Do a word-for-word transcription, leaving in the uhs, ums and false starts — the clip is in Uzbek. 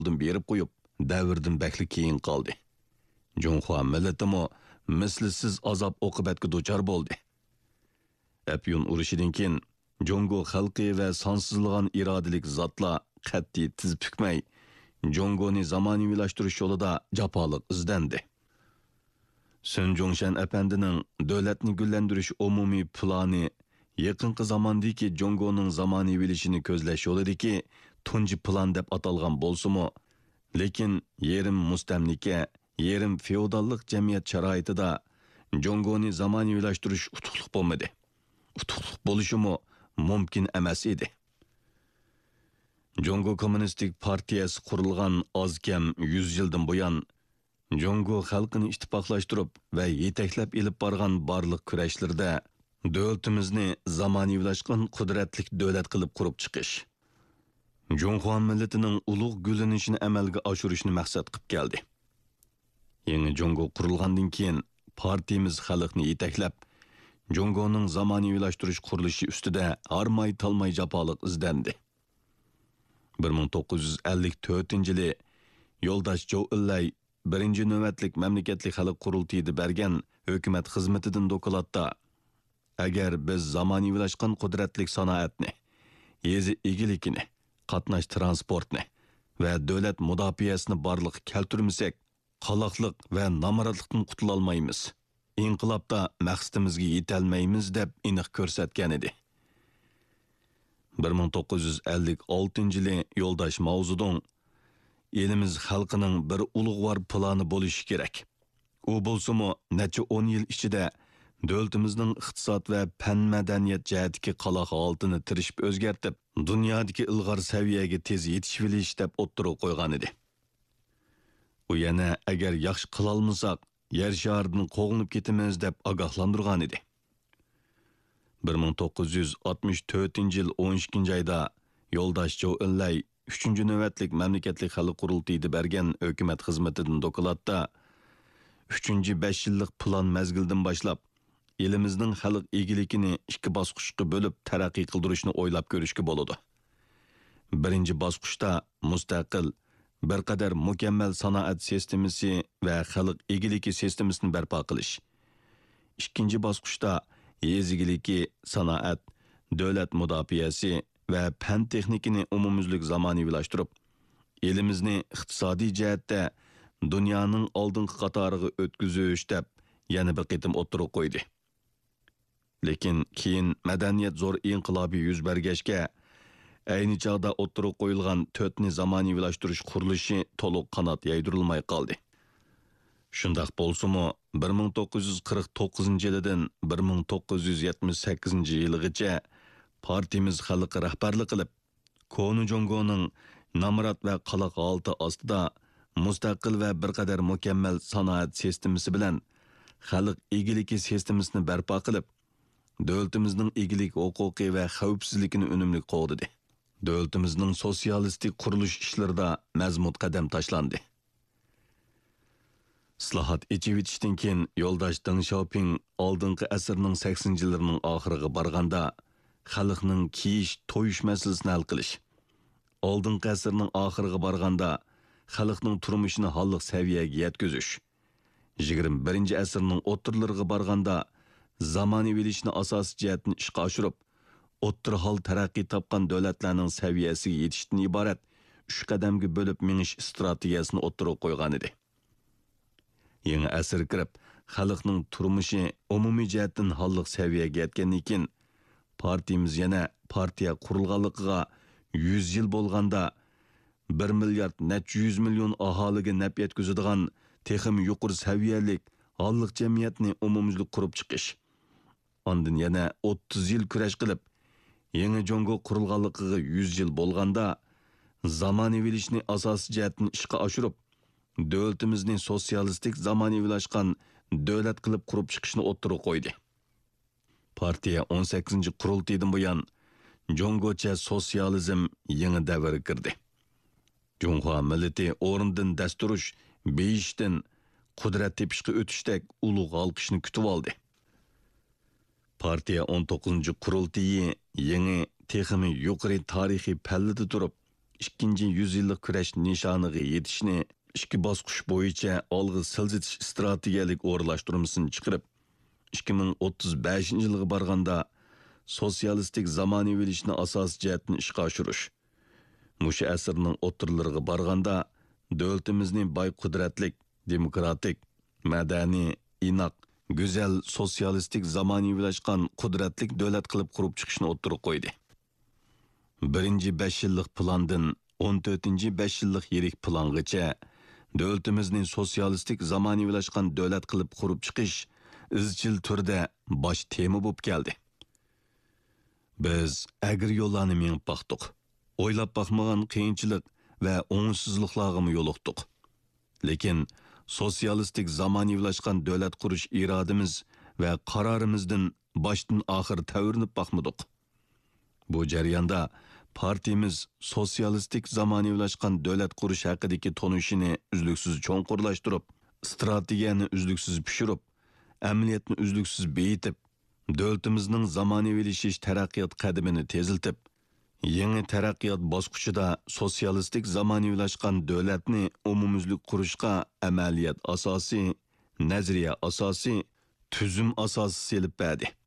berib qo'yib, davrdan bakli keyin qoldi. Jonghua millatimi mislsiz azob oqibatga duchor bo'ldi. Apyun urushidan keyin Jongo xalqi va sonsizlagan irodalik zotlar qat'iy tiz bukmay, Jongoni zamonaviylashtirish yo'lida jafoliq izlandi. Sun Jongshan apandining davlatni gullantirish umumiy plani yaqinqi zamondagi Jongoning zamonaviylashini ko'zlash yo'lidagi tunji plan deb atalgan bo'lsa-mu, lekin yerim mustamlika, yerim feodallik jamiyat sharoitida Jongoni zamonaviylashtirish utuqliq bo'lmadi. Utuqliq bo'lishimi mumkin emas edi. Jongo Kommunistik partiyasi qurilgan oz kam yuz yildan buyon Jongo xalqini ittifoqlashtirib va yetaklab elib borgan barliq kurashlarda davlatimizni zamonaviylashgan qudratli davlat qilib qurib chiqish, Jonghua millatining ulug' gullanishini amalga oshirishni maqsad qilib keldi. Yangi Jongo qurilgandan keyin partiyamiz xalqni yetaklab Jongoning zamonaviylashtirish qurilishi ustida harmay talmay jafoliq izlandi. bir ming to'qqiz yuz ellik to'rtinchi yili Yo'ldosh Zhou Enlay birinchi navbatlik mamlakatlik xalq qurultayida bergan hukumat xizmatidan dokladda, agar biz zamonaviylashgan qudratli sanoatni, yezi egilikini, qatnash transportni va davlat mudofaasini barliq keltirmasak, qaloqliq va namoratlikdan qutula olmaymiz. İnqilobda maqsadimizga yetolmaymiz deb aniq ko'rsatgan edi. bir ming to'qqiz yuz ellik oltinchi yili Yo'ldosh Mao Zedong elimiz xalqining bir ulug'vor plani bo'lishi kerak. U bo'lsa-mu necha o'n yil ichida davlatimizning iqtisod va fan madaniyat jihatdagi qaloq holatini tirishib o'zgartib, dunyodagi ilg'or saviyaga tez yetishib olish deb o'ttirib qo'ygan edi. U yana agar yaxshi qila olmasak, yer sharidan qo'g'inib ketamiz deb ogohlantirgan edi. bir ming to'qqiz yuz oltmish to'rtinchi yil o'n ikkinchi oyda Yo'ldosh Zhou Enlay uchinchi navbatlik mamlakatlik xalq qurultayida bergan hukumat xizmatidan dokladda uchinchi besh yillik plan mezgildan boshlab elimizning xalq egiligini ikki bosqichga bo'lib taraqqiy qildirishni o'ylab ko'rishga bo'ladi. Birinchi bosqichda mustaqil bir qadar mukammal sanoat sistemasi va xalq egiligi sistemasini barpo qilish. Ikkinchi bosqichda yezigiligi, sanoat, davlat mudofaasi va fan texnikini umumyuzlik zamonaviylashtirib, elimizni iqtisodiy jihatda dunyoning oldingi qatoriga o'tkazish deb yana bir qitim o'tirib qo'ydi. Lekin keyin madaniyat zo'r inqilobi yuz bergachga ayni chog'da o'tirib qo'yilgan to'rtni zamonaviylashtirish qurilishi to'liq qanot yaydirilmay qoldi. Shundaq bo'lsa-mu, bir ming to'qqiz yuz qirq to'qqizinchi yildan bir ming to'qqiz yuz yetmish sakkizinchi yilgacha partiyamiz xalqqa rahbarlik qilib, Konu Jongoning namrat va qaloq holati ostida mustaqil va bir qadar mukammal sanoat sistemasi bilan xalq egiligi sistemasini barpo qilib, davlatimizning egilik huquqi va xavfsizligini unumli qo'lladi. Davlatimizning sotsialistik qurilish ishlarida mazmut qadam tashlandi. Islohot echivitishdan keyin Yo'ldosh Deng Xiaoping oldingi asrning saksoninchi yillarining oxiriga borganda xalqning kiyish, to'yish masalasini hal qilish, oldingi asrning oxiriga borganda xalqning turmushini holliq saviyaga yetkazish, yigirma birinchi asrning o'ttirlariga borganda zamonaviylashni asosiy jihatini ishga oshirib, o'ttir hol taraqqiy topgan davlatlarning saviyasiga yetishdan iborat uch qadamga bo'lib minish strategiyasini o'ttirib qo'ygan edi. Yangi asr kirib, xalqning turmushi umumiy jihatdan holliq saviyaga yetgandan keyin partiyamiz yana partiya qurilganligiga yuz yil bo'lganda bir milliard necha yuz million aholiga naf yetkazadigan texim yuqori saviyalik holliq jamiyatni umumyuzlik qurib chiqish. Ondan yana o'ttiz yil kurash qilib, yangi Jongo qurilganligiga yuz yil bo'lganda zamonaviylashni asosiy jihatdan ishga oshirib, davlatimizni sotsialistik zamonaviylashgan davlat qilib qurib chiqishni o'ttirib qo'ydi. Partiya o'n sakkizinchi qurultaydan buyon Jongocha sotsializm yangi davrga kirdi. Jonghua millati o'rnidan dasturish, beyishdan qudrat tepishga o'tishdek ulug' olqishni kutib oldi. Partiya o'n to'qqizinchi qurultayi yangi texmi yuqori tarixiy pallada turib, ikkinchi yuz yillik kurash nishoniga yetishni ikki bosqich bo'yicha olg'a siljitish strategiyalik o'rlashtirmasini chiqarib, ikki ming o'ttiz beshinchi yilga borganda sotsialistik zamonaviylikni asos jihatdan ishga oshirish. Mushu asrning o'ttirlariga borganda davlatimizning boy qudratlik, demokratik, madaniy, inoq, go'zal sotsialistik zamonaviylashgan qudratlik davlat qilib qurib chiqishni o'ttirib qo'ydi. Birinchi besh yillik plandan o'n to'rtinchi besh yillik yirik plangacha davlatimizning sotsialistik zamonaviylashgan davlat qilib qurib chiqish izchil turda bosh tema bo'lib keldi. Biz agir yo'llarni mengib baqdik. O'ylab baxmagan qiyinchilik va o'ngsizliklarga yo'liqdik. Lekin sotsialistik zamonaviylashgan davlat qurish irodamiz va qarorimizdan boshdan oxir tavirnib baxmadik. Bu jarayonda partiyamiz sotsialistik zamonaviylashgan davlat qurish haqidagi tonishini uzluksiz cho'nqurlashtirib, strategiyani uzluksiz pishirib, amaliyotni uzluksiz beyitib, davlatimizning zamonaviylashish taraqqiyot qadamini teziltib, yangi taraqqiyot bosqichida sotsialistik zamonaviylashgan davlatni umumyuzlik qurishga amaliyot asosi, nazariya asosi, tuzum asosi selib berdi.